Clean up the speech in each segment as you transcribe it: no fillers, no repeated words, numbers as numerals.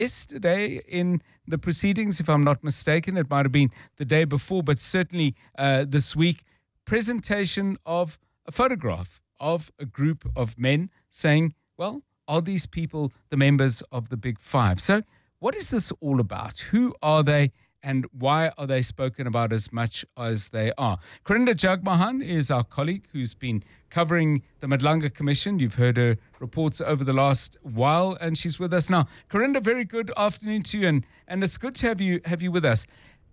yesterday in the proceedings, if I'm not mistaken. It might have been the day before, but certainly this week, presentation of a photograph of a group of men saying, well, are these people the members of the Big Five? So what is this all about? Who are they? And why are they spoken about as much as they are? Karinda Jagmohan is our colleague who's been covering the Madlanga Commission. You've heard her reports over the last while, and she's with us now. Karinda, very good afternoon to you, and it's good to have you with us.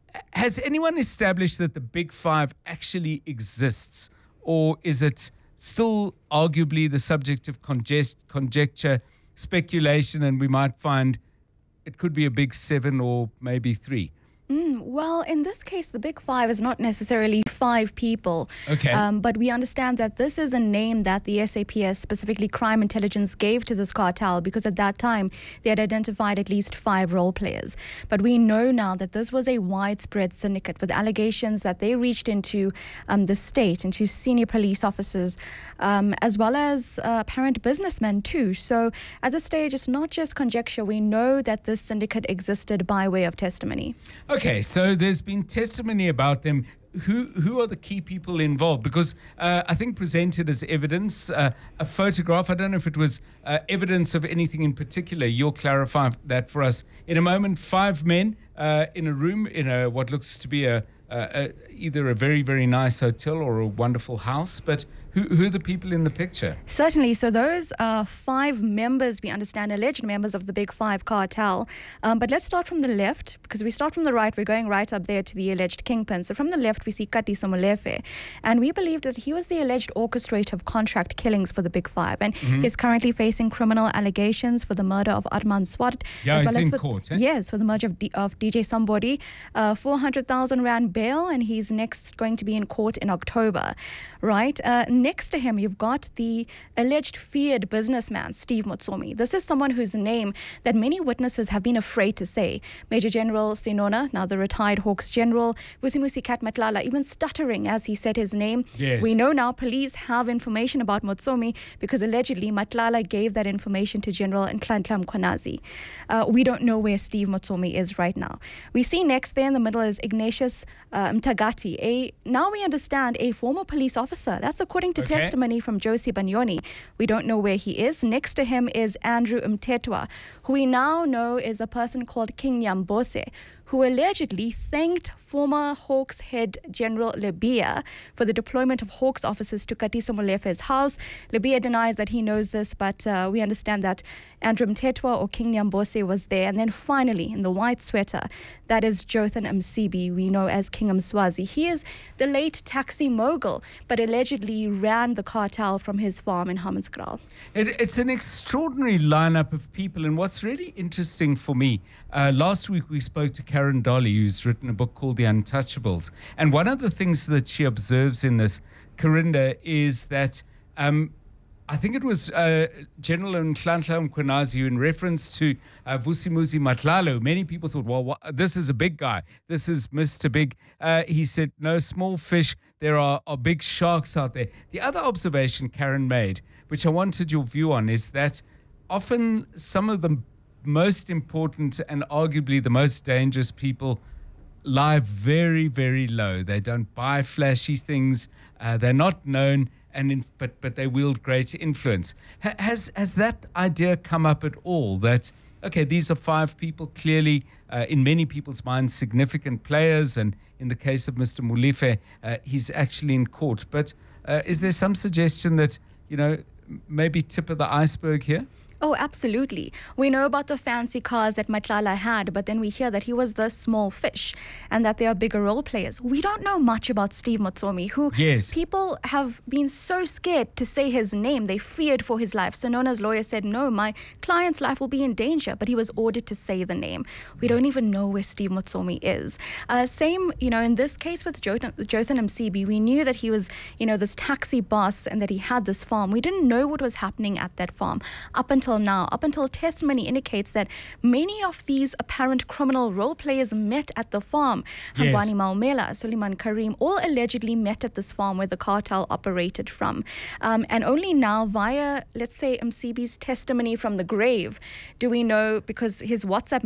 Has anyone established that the Big Five actually exists, or is it still arguably the subject of conjecture, speculation, and we might find it could be a Big Seven or maybe three? Well, in this case, the Big Five is not necessarily 5 people. Okay. But we understand that this is a name that the SAPS, specifically crime intelligence, gave to this cartel because at that time they had identified at least 5 role players. But we know now that this was a widespread syndicate with allegations that they reached into the state, into senior police officers, as well as apparent businessmen too. So at this stage, it's not just conjecture. We know that this syndicate existed by way of testimony. Okay, so there's been testimony about them. Who are the key people involved? Because I think presented as evidence, a photograph. I don't know if it was evidence of anything in particular. You'll clarify that for us in a moment. 5 men in a room in what looks to be either a very, very nice hotel or a wonderful house. But who are the people in the picture? Certainly. So those are 5 members, we understand, alleged members of the Big Five cartel. But let's start from the left, because we start from the right, we're going right up there to the alleged kingpin. So from the left, we see Katiso Molefe. And we believe that he was the alleged orchestrator of contract killings for the Big Five. And he's currently facing criminal allegations for the murder of Arman Swart. Yeah, as he's well as in court. Yes, for the murder of DJ Somebody. 400,000 Rand bail, and he's next going to be in court in October. Right? Next to him, you've got the alleged feared businessman, Steve Motsomi. This is someone whose name that many witnesses have been afraid to say. Major General Sinona, now the retired Hawks General, Vusimusi Kat Matlala, even stuttering as he said his name. Yes. We know now police have information about Motsomi because allegedly Matlala gave that information to General Nhlanhla Mkhwanazi. We don't know where Steve Motsomi is right now. We see next there in the middle is Ignatius Mtagati, now we understand a former police officer. That's according to testimony from Josie Banyoni. We don't know where he is. Next to him is Andrew Mtetwa, who we now know is a person called King Nyambose, who allegedly thanked former Hawks head General Lebia for the deployment of Hawks officers to Katiso Molefe's house. Lebia denies that he knows this, but we understand that Andrew Mtetwa or King Nyambose was there. And then finally, in the white sweater, that is Jotham Msibi, we know as King Mswazi. He is the late taxi mogul, but allegedly ran the cartel from his farm in Hammanskraal. It's an extraordinary lineup of people, and what's really interesting for me, last week we spoke to Karen Dolly, who's written a book called The Untouchables, and one of the things that she observes in this, Karinda, is that I think it was General Nhlanhla Mkhwanazi, in reference to Vusimuzi Matlala. Many people thought, well, this is a big guy. This is Mr. Big. He said, no, small fish. There are big sharks out there. The other observation Karen made, which I wanted your view on, is that often some of the most important and arguably the most dangerous people lie very, very low. They don't buy flashy things. They're not known. But they wield great influence. Has that idea come up at all? That, okay, these are 5 people, clearly in many people's minds significant players, and in the case of Mr. Molefe, he's actually in court. But is there some suggestion that, maybe tip of the iceberg here? Oh, absolutely. We know about the fancy cars that Matlala had, but then we hear that he was the small fish and that there are bigger role players. We don't know much about Steve Motsomi, who people have been so scared to say his name. They feared for his life. Sonona's lawyer said, no, my client's life will be in danger, but he was ordered to say the name. We don't even know where Steve Motsomi is. Same, in this case with Jotham Msibi, we knew that he was, this taxi boss and that he had this farm. We didn't know what was happening at that farm up until until now, up until testimony indicates that many of these apparent criminal role players met at the farm. Yes. Hangwani Maumela, Suleiman Karim, all allegedly met at this farm where the cartel operated from. And only now, via, let's say, Msibi's testimony from the grave, do we know, because his WhatsApp